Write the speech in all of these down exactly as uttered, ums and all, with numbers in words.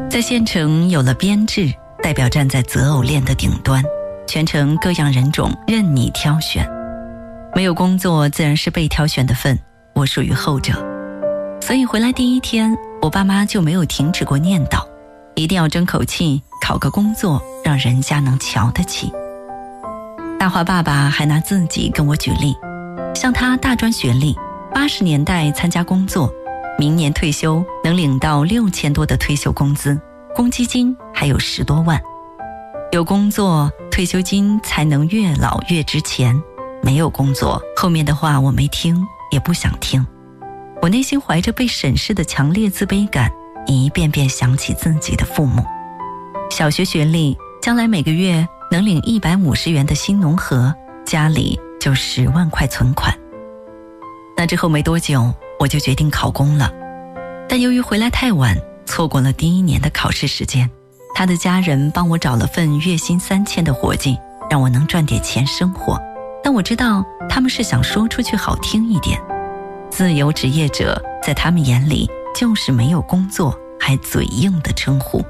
在县城有了编制，代表站在择偶链的顶端，全城各样人种任你挑选。没有工作自然是被挑选的份，我属于后者。所以回来第一天，我爸妈就没有停止过念叨，一定要争口气，考个工作，让人家能瞧得起。大华爸爸还拿自己跟我举例，像他大专学历，八十年代参加工作，明年退休能领到六千多的退休工资，公积金还有十多万。有工作，退休金才能越老越值钱。没有工作，后面的话我没听，也不想听。我内心怀着被审视的强烈自卑感，一遍遍想起自己的父母。小学学历，将来每个月能领一百五十元的新农合，家里就十万块存款。那之后没多久，我就决定考公了。但由于回来太晚，错过了第一年的考试时间。他的家人帮我找了份月薪三千的活计，让我能赚点钱生活。但我知道他们是想说出去好听一点，自由职业者在他们眼里就是没有工作还嘴硬的称呼。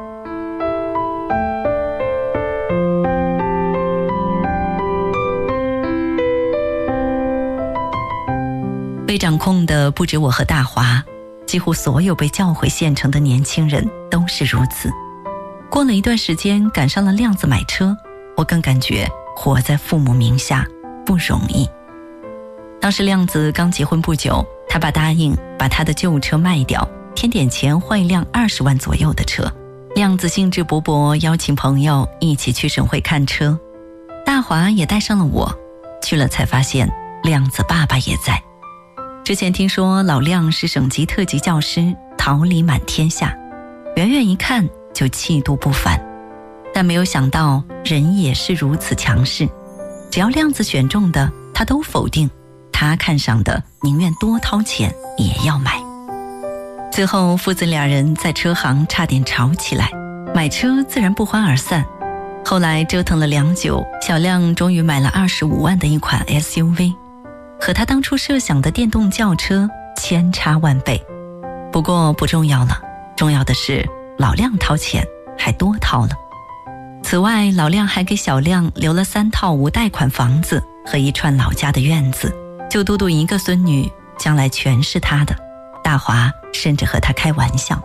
被掌控的不止我和大华，几乎所有被叫回县城的年轻人都是如此。过了一段时间，赶上了亮子买车，我更感觉活在父母名下不容易。当时亮子刚结婚不久，他爸答应把他的旧车卖掉，添点钱换一辆二十万左右的车。亮子兴致勃勃邀请朋友一起去省会看车，大华也带上了我。去了才发现亮子爸爸也在。之前听说老亮是省级特级教师，桃李满天下，远远一看就气度不凡。但没有想到人也是如此强势，只要亮子选中的他都否定，他看上的宁愿多掏钱也要买。最后父子俩人在车行差点吵起来，买车自然不欢而散。后来折腾了良久，小亮终于买了二十五万的一款 S U V， 和他当初设想的电动轿车千差万倍。不过不重要了，重要的是老亮掏钱还多掏了。此外，老亮还给小亮留了三套无贷款房子和一串老家的院子，就嘟嘟一个孙女，将来全是他的。大华甚至和他开玩笑。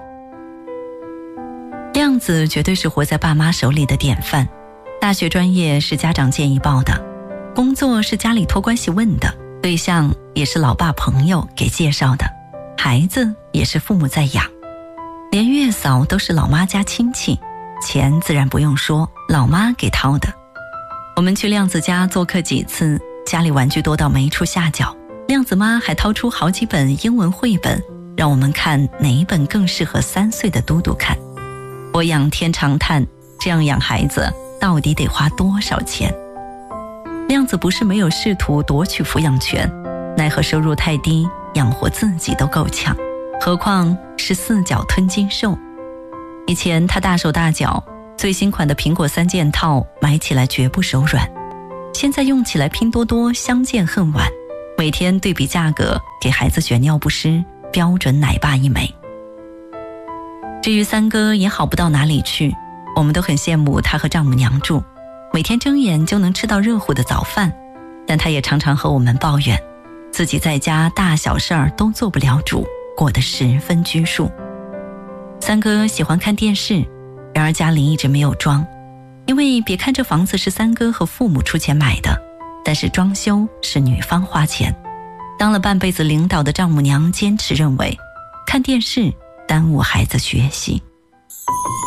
亮子绝对是活在爸妈手里的典范，大学专业是家长建议报的，工作是家里托关系问的，对象也是老爸朋友给介绍的，孩子也是父母在养，连月嫂都是老妈家亲戚，钱自然不用说，老妈给掏的。我们去亮子家做客几次，家里玩具多到没处下脚，亮子妈还掏出好几本英文绘本，让我们看哪一本更适合三岁的嘟嘟看。我仰天长叹，这样养孩子到底得花多少钱？亮子不是没有试图夺取抚养权，奈何收入太低，养活自己都够呛，何况是四脚吞金兽。以前他大手大脚，最新款的苹果三件套买起来绝不手软，现在用起来拼多多相见恨晚，每天对比价格给孩子选尿不湿，标准奶爸一枚。至于三哥也好不到哪里去，我们都很羡慕他和丈母娘住，每天睁眼就能吃到热乎的早饭，但他也常常和我们抱怨，自己在家大小事儿都做不了主，过得十分拘束。三哥喜欢看电视，然而家里一直没有装，因为别看这房子是三哥和父母出钱买的，但是装修是女方花钱。当了半辈子领导的丈母娘坚持认为，看电视耽误孩子学习。